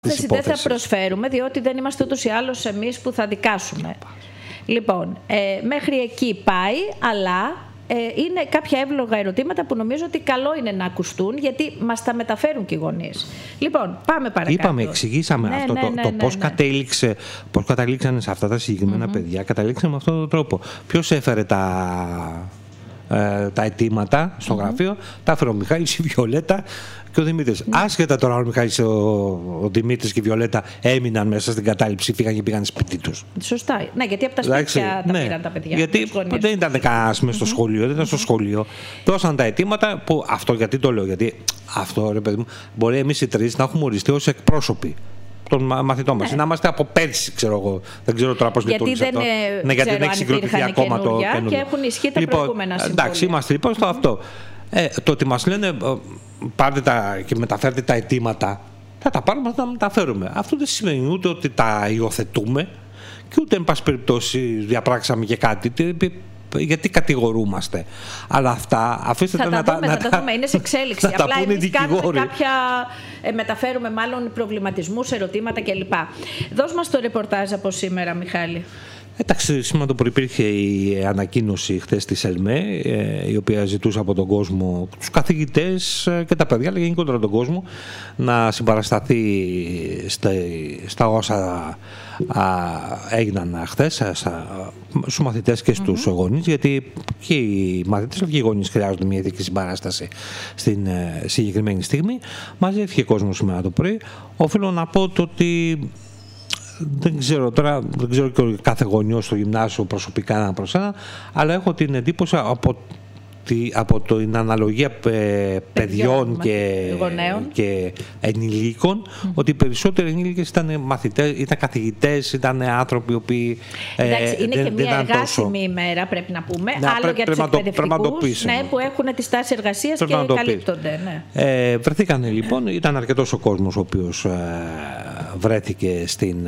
δεν θα προσφέρουμε, διότι δεν είμαστε ούτως ή άλλως εμείς που θα δικάσουμε. Λοιπόν, μέχρι εκεί πάει, αλλά είναι κάποια εύλογα ερωτήματα που νομίζω ότι καλό είναι να ακουστούν, γιατί μας τα μεταφέρουν και οι γονείς. Λοιπόν, πάμε παρακάτω. Είπαμε, εξηγήσαμε αυτό το πώς πώς καταλήξανε σε αυτά τα συγκεκριμένα παιδιά. Καταλήξανε με αυτόν τον τρόπο. Ποιος έφερε τα αιτήματα στο γραφείο? Τα έφερε ο Μιχάλης, η Βιολέτα και ο Δημήτρης. Άσχετα τώρα ο Μιχάλης, ο Δημήτρης και η Βιολέτα έμειναν μέσα στην κατάληψη, φύγαν και πήγαν σπίτι τους. Σωστά. Ναι, γιατί από τα σπίτια τα πήραν τα παιδιά. Γιατί δεν ήταν κανένας μέσα στο σχολείο, δεν ήταν στο σχολείο. Δώσαν τα αιτήματα που. Αυτό γιατί το λέω? Γιατί αυτό, ρε παιδί μου, μπορεί εμείς οι τρεις να έχουμε οριστεί ως εκπρόσωποι των μαθητών μας. Να είμαστε από πέρσι, ξέρω εγώ. Δεν ξέρω τώρα πώς λειτουργήσε αυτό. Γιατί δεν έχει συγκροτηθεί ακόμα το καινούργιο. Και έχουν ισχύει τα προηγούμενα συμβόλαια. Εντάξει, είμαστε λοιπόν στο αυτό. Το ότι μας λένε πάρτε και μεταφέρτε τα αιτήματα, θα τα πάρουμε, θα τα μεταφέρουμε. Αυτό δεν σημαίνει ούτε ότι τα υιοθετούμε και ούτε εν πάση περιπτώσει διαπράξαμε και κάτι. Γιατί κατηγορούμαστε? Αλλά αυτά αφήστε θα τα δούμε, είναι σε εξέλιξη. Απλά εμείς κάνουμε μεταφέρουμε μάλλον προβληματισμούς, ερωτήματα κλπ. Δώσ' μας το ρεπορτάζ από σήμερα, Μιχάλη. Εντάξει, σήμερα το πρωί υπήρχε η ανακοίνωση χθες της ΕΛΜΕ, η οποία ζητούσε από τον κόσμο, τους καθηγητές και τα παιδιά, αλλά γενικότερα τον κόσμο, να συμπαρασταθεί στα όσα έγιναν χθες στους μαθητές και στους γονείς, γιατί και οι μαθητές και οι γονείς χρειάζονται μια ειδική συμπαράσταση στην συγκεκριμένη στιγμή. Μαζεύτηκε κόσμο σήμερα το πρωί. Οφείλω να πω ότι δεν ξέρω και κάθε γονιό στο γυμνάσιο προσωπικά έναν προς έναν, αλλά έχω την εντύπωση από την αναλογία παιδιών και ενηλίκων, ότι οι περισσότεροι ενήλικες ήταν μαθητές, ήταν καθηγητές, ήταν άνθρωποι οι οποίοι είναι και μια εργάσιμη ημέρα, πρέπει να πούμε. Άλλο για τους εκπαιδευτικούς που έχουν τη στάση εργασίας και καλύπτονται. Βρεθήκανε λοιπόν, ήταν αρκετός ο κόσμος ο οποίος βρέθηκε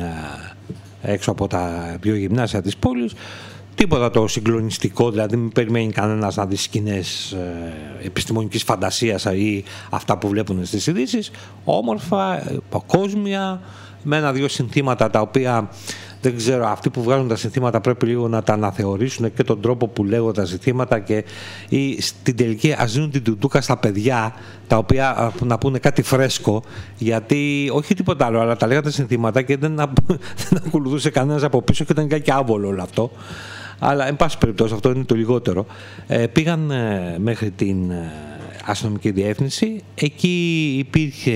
έξω από τα δύο γυμνάσια της πόλης. Τίποτα το συγκλονιστικό, δηλαδή μην περιμένει κανένας να δει σκηνές επιστημονικής φαντασίας ή αυτά που βλέπουν στις ειδήσεις. Όμορφα, παγκόσμια, με ένα-δύο συνθήματα τα οποία δεν ξέρω, αυτοί που βγάζουν τα συνθήματα πρέπει λίγο να τα αναθεωρήσουν και τον τρόπο που λέγονται τα συνθήματα ή στην τελική ας δίνουν την τουτούκα στα παιδιά, τα οποία να πούνε κάτι φρέσκο, γιατί όχι τίποτα άλλο, αλλά τα λέγανε τα συνθήματα και δεν ακολουθούσε κανένας από πίσω και ήταν και άβολο όλο αυτό. Αλλά εν πάση περιπτώσει αυτό είναι το λιγότερο. Πήγαν μέχρι την αστυνομική διεύθυνση. Εκεί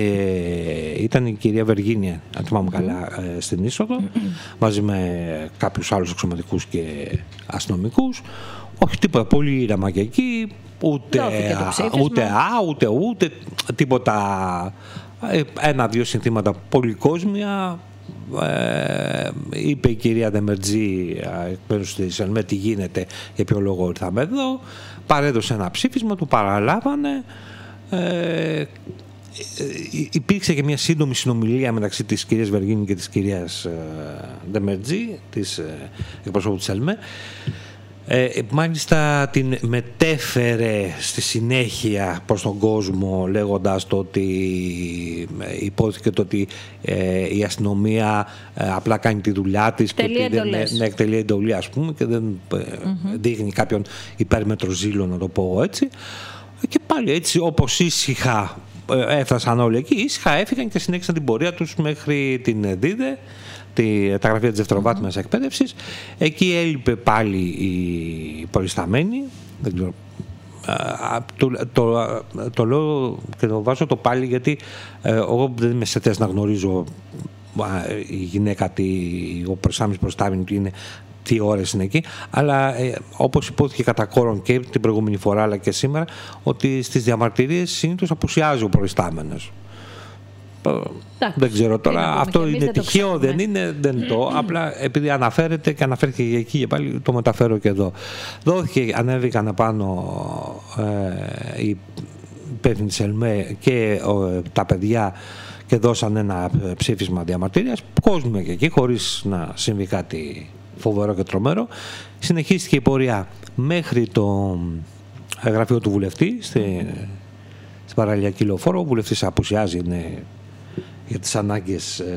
ήταν η κυρία Βεργίνια, αν θυμάμαι καλά, στην είσοδο, μαζί με κάποιους άλλους αξιωματικούς και αστυνομικούς. Όχι τίποτα, πολύ ήρεμα και εκεί, ούτε τίποτα. Ένα-δύο συνθήματα πολυκόσμια. Είπε η κυρία Δεμερτζή εκ μέρους της ΕΛΜΕ τι γίνεται, για ποιο λόγο ήρθαμε εδώ, παρέδωσε ένα ψήφισμα, του παραλάβανε. Υπήρξε και μια σύντομη συνομιλία μεταξύ της κυρίας Βεργίνη και της κυρίας Δεμερτζή, της εκπροσώπου της ΕΛΜΕ. Μάλιστα την μετέφερε στη συνέχεια προς τον κόσμο, λέγοντας το ότι υπόθηκε το ότι η αστυνομία απλά κάνει τη δουλειά της και ότι δεν εκτελεί εντολή, ας πούμε, και δεν δείχνει κάποιον υπέρμετρο ζήλο, να το πω έτσι. Και πάλι έτσι, όπως ήσυχα έφτασαν όλοι εκεί, ήσυχα έφυγαν και συνέχισαν την πορεία τους μέχρι την ΔΙΔΕ, τα γραφεία της δευτεροβάθμιας εκπαίδευσης. Εκεί έλειπε πάλι η προϊσταμένη. Δεν ξέρω. Το λέω και το βάζω το πάλι, γιατί εγώ δεν είμαι σε θέση να γνωρίζω η γυναίκα, ο προϊστάμενος είναι τι ώρες είναι εκεί, αλλά όπως υπόθηκε κατά κόρον και την προηγούμενη φορά αλλά και σήμερα, ότι στις διαμαρτυρίες συνήθως απουσιάζει ο προϊστάμενος. Δεν ξέρω τώρα, αυτό είναι τυχαίο, δεν είναι, απλά επειδή αναφέρεται και αναφέρθηκε εκεί και πάλι το μεταφέρω και εδώ. Ανέβηκαν πάνω οι υπεύθυνοι της ΕΛΜΕ και τα παιδιά και δώσαν ένα ψήφισμα διαμαρτυρίας, κόσμια και εκεί, χωρίς να συμβεί κάτι φοβερό και τρομερό. Συνεχίστηκε η πορεία μέχρι το γραφείο του βουλευτή στην παραλιακή λεωφόρο. Ο βουλευτής απουσιάζει, είναι για τις ανάγκες